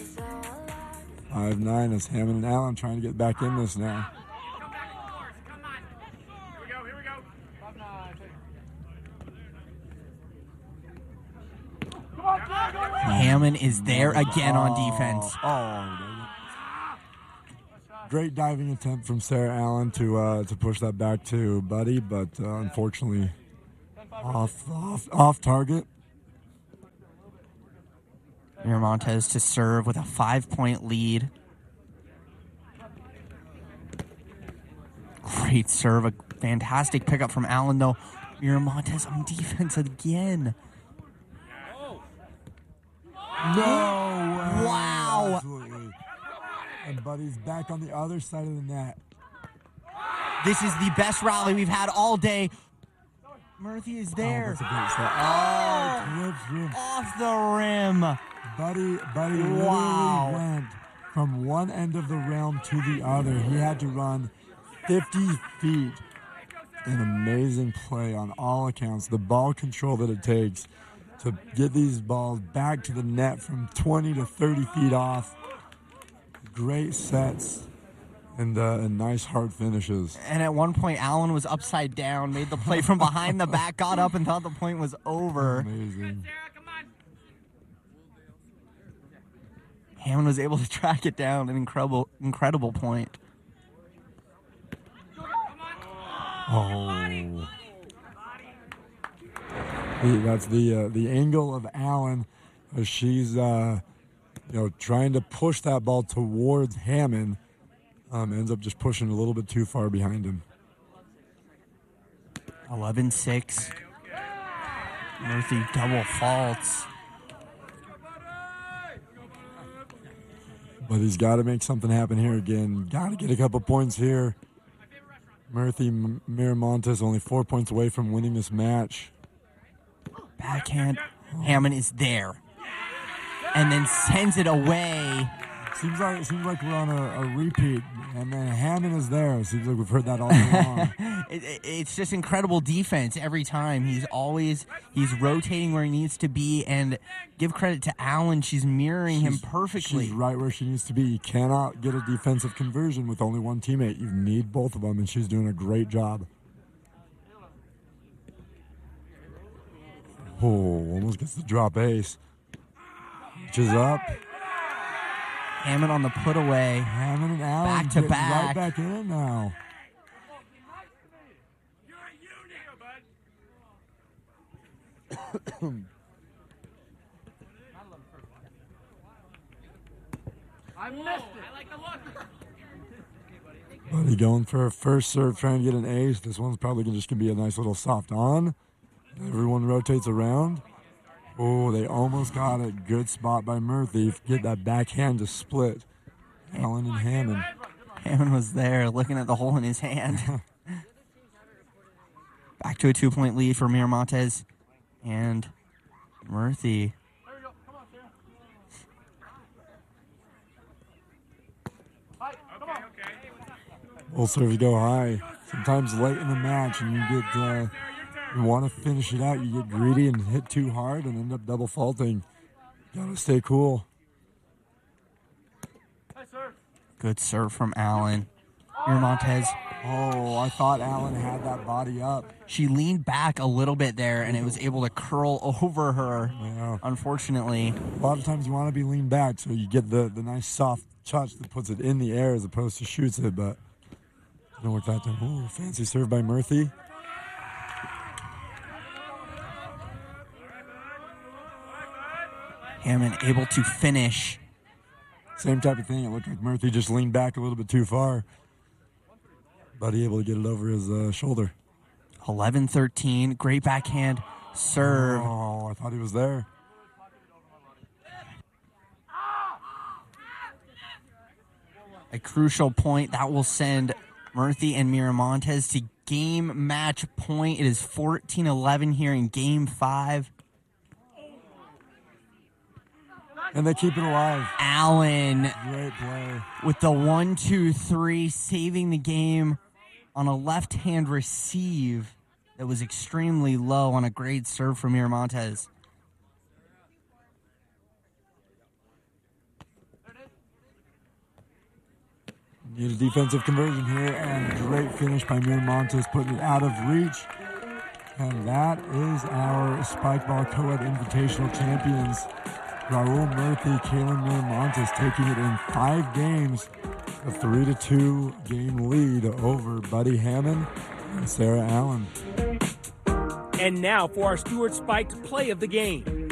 5-9 as Hammond and Allen trying to get back in this now. Hammond is there again on defense. Great diving attempt from Sarah Allen to push that back to Buddy, but unfortunately off target. Miramontes to serve with a 5-point lead. Great serve, a fantastic pickup from Allen though. Miramontes on defense again. No way. Wow. Absolutely. And Buddy's back on the other side of the net. This is the best rally we've had all day. Murphy is there. That's a great set. Clips Off the rim. Buddy literally went from one end of the realm to the other. He had to run 50 feet. An amazing play on all accounts. The ball control that it takes to get these balls back to the net from 20 to 30 feet off. Great sets and nice hard finishes. And at one point, Allen was upside down, made the play from behind the back, got up and thought the point was over. Amazing. Hammond was able to track it down, an incredible point. Oh. That's the angle of Allen as she's trying to push that ball towards Hammond. Ends up just pushing a little bit too far behind him. 11-6. Murphy double faults. But he's got to make something happen here again. Got to get a couple points here. Murphy Miramontes only 4 points away from winning this match. Backhand. Hammond is there. And then sends it away. Seems like we're on a repeat. And then Hammond is there. Seems like we've heard that all along. It's just incredible defense every time. He's rotating where he needs to be. And give credit to Allen. She's mirroring him perfectly. She's right where she needs to be. You cannot get a defensive conversion with only one teammate. You need both of them, and she's doing a great job. Oh, almost gets the drop ace. Reaches up. Hammond on the put away. Hammond and Allen back to back. Right back in now. I missed it. I like the look. Buddy going for a first serve, trying to get an ace. This one's probably just going to be a nice little soft on. Everyone rotates around. Oh, they almost got it. Good spot by Murphy. Get that backhand to split. Allen and Hammond. Hammond was there looking at the hole in his hand. Back to a 2-point lead for Miramontes and Murphy. Both serves go high. Sometimes late in the match, and you want to finish it out. You get greedy and hit too hard and end up double faulting. Gotta stay cool. Good serve from Allen. Miramontes. Oh, I thought Allen had that body up. She leaned back a little bit there, and it was able to curl over her, unfortunately. A lot of times you want to be leaned back so you get the nice soft touch that puts it in the air as opposed to shoots it, but didn't work that time. Ooh, fancy serve by Murphy. Hammond able to finish. Same type of thing. It looked like Murphy just leaned back a little bit too far. Buddy able to get it over his shoulder. 11-13. Great backhand serve. Oh, I thought he was there. A crucial point that will send Murphy and Miramontes to game match point. It is 14-11 here in game 5. And they keep it alive. Allen. Great play. With the 1-2-3, saving the game on a left-hand receive that was extremely low on a great serve from Miramontes. Need a defensive conversion here, and great finish by Miramontes, putting it out of reach. And that is our Spike Ball Co-Ed Invitational champions, Raul Murphy, Kalen Miramontes, taking it in 5 games, a 3-2 game lead over Buddy Hammond and Sarah Allen. And now for our Stuart Spiked play of the game.